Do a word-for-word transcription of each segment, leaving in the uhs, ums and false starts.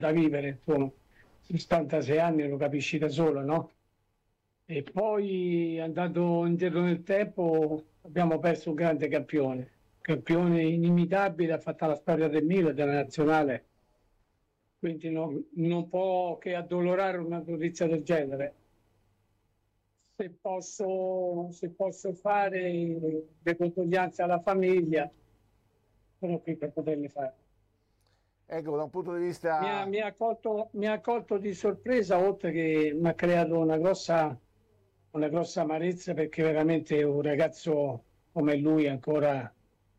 da vivere, insomma, settantasei anni lo capisci da solo, no? E poi andato indietro nel tempo abbiamo perso un grande campione, campione inimitabile, ha fatto la storia del Milan, della nazionale, quindi non, non può che addolorare una notizia del genere. Se posso, se posso fare le condoglianze alla famiglia, sono qui per poterle fare. Ecco, da un punto di Mi ha, vista... mi ha colto, mi ha colto di sorpresa, oltre che mi ha creato una grossa, una grossa amarezza, perché veramente un ragazzo come lui ancora,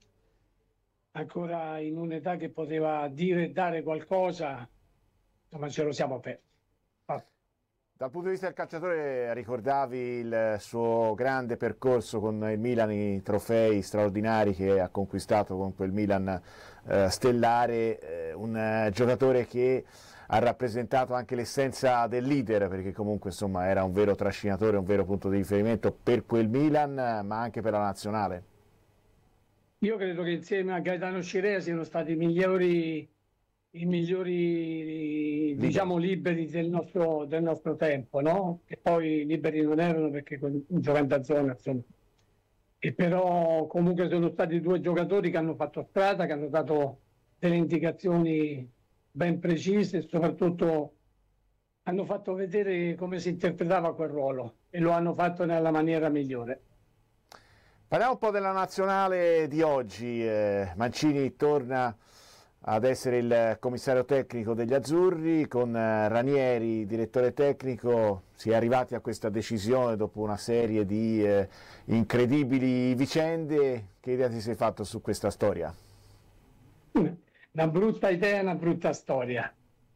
ancora in un'età che poteva dire e dare qualcosa, insomma ce lo siamo persi. Ah. Dal punto di vista del calciatore, ricordavi il suo grande percorso con il Milan, i trofei straordinari che ha conquistato con quel Milan eh, stellare, eh, un eh, giocatore che ha rappresentato anche l'essenza del leader, perché comunque insomma era un vero trascinatore, un vero punto di riferimento per quel Milan, ma anche per la nazionale. Io credo che insieme a Gaetano Scirea siano stati i migliori, i migliori diciamo liberi del nostro, del nostro tempo, no? Che poi liberi non erano perché giocando a zona, insomma. E però comunque sono stati due giocatori che hanno fatto strada, che hanno dato delle indicazioni ben precise e soprattutto hanno fatto vedere come si interpretava quel ruolo e lo hanno fatto nella maniera migliore. Parliamo un po' della nazionale di oggi. eh, Mancini torna ad essere il commissario tecnico degli azzurri, con eh, Ranieri, direttore tecnico. Si è arrivati a questa decisione dopo una serie di eh, incredibili vicende. Che idea ti sei fatto su questa storia? Una brutta idea, una brutta storia.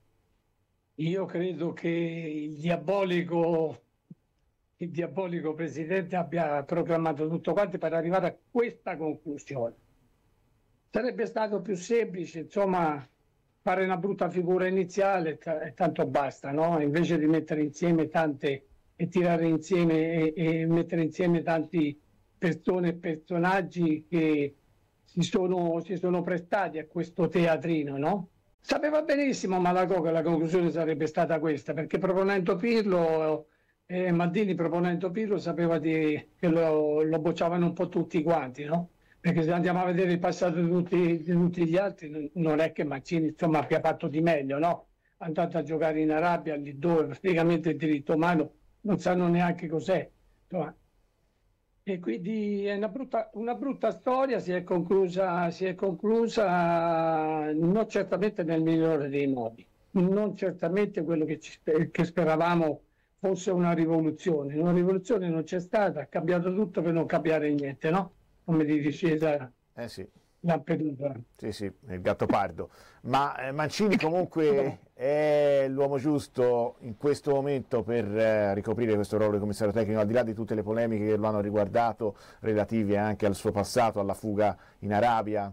Io credo che il diabolico, il diabolico presidente abbia programmato tutto quanto per arrivare a questa conclusione. Sarebbe stato più semplice, insomma, fare una brutta figura iniziale e tanto basta, no? Invece di mettere insieme tante e tirare insieme e, e mettere insieme tanti persone e personaggi che si sono, si sono prestati a questo teatrino, no? Sapeva benissimo Malagò che la conclusione sarebbe stata questa, perché proponendo Pirlo, eh, Maldini proponendo Pirlo sapeva di, che lo, lo bocciavano un po' tutti quanti, no? Perché se andiamo a vedere il passato di tutti, di tutti gli altri, non è che Mancini insomma abbia fatto di meglio, no? È andato a giocare in Arabia, lì dove praticamente il diritto umano non sanno neanche cos'è. Insomma. E quindi è una brutta, una brutta storia, si è conclusa, si è conclusa non certamente nel migliore dei modi, non certamente quello che, ci, che speravamo fosse una rivoluzione. Una rivoluzione non c'è stata, ha cambiato tutto per non cambiare niente, no? Come di discesa Eh sì. Lampedusa. Sì, sì, il Gattopardo. Ma eh, Mancini comunque è l'uomo giusto in questo momento per eh, ricoprire questo ruolo di commissario tecnico, al di là di tutte le polemiche che lo hanno riguardato, relative anche al suo passato, alla fuga in Arabia?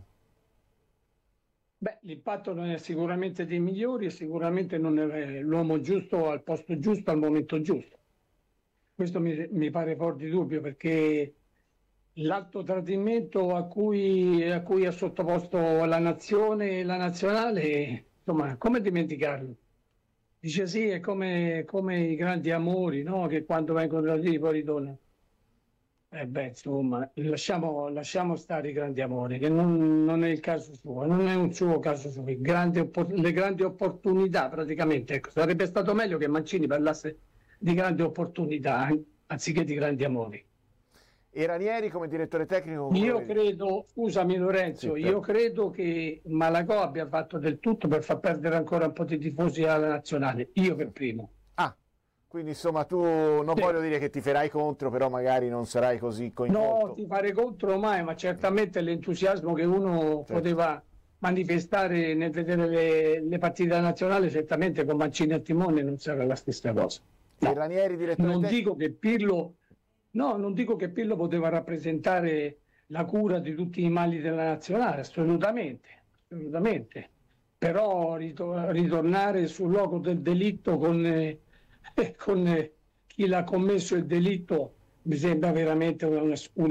Beh, l'impatto non è sicuramente dei migliori e sicuramente non è l'uomo giusto al posto giusto al momento giusto. Questo mi, mi pare fuori di dubbio, perché l'alto tradimento a cui, a cui ha sottoposto la nazione e la nazionale, insomma, come dimenticarlo? Dice sì, è come, come i grandi amori, no? Che quando vengono traditi poi ritornano. Eh beh, insomma, lasciamo, lasciamo stare i grandi amori, che non, non è il caso suo, non è un suo caso suo. Grandi, le grandi opportunità, praticamente. Ecco, sarebbe stato meglio che Mancini parlasse di grandi opportunità anziché di grandi amori. E Ranieri come direttore tecnico? Io credo, scusami Lorenzo, Sì, io credo che Malagò abbia fatto del tutto per far perdere ancora un po' di tifosi alla nazionale, io per primo. Ah, quindi insomma tu non Sì. voglio dire che ti farai contro, però magari non sarai così coinvolto. No, ti fare contro mai, ma certamente l'entusiasmo che uno Certo. poteva manifestare nel vedere le, le partite della nazionale, certamente con Mancini al timone non sarà la stessa cosa. No. E Ranieri direttore Non tecnico? dico che Pirlo, no, non dico che Pirlo poteva rappresentare la cura di tutti i mali della nazionale, assolutamente, assolutamente. Però ritornare sul luogo del delitto con, eh, con eh, chi l'ha commesso il delitto mi sembra veramente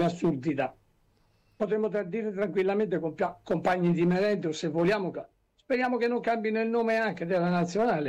un'assurdità. Potremmo dire tranquillamente compagni di merenda, o se vogliamo speriamo che non cambino il nome anche della nazionale.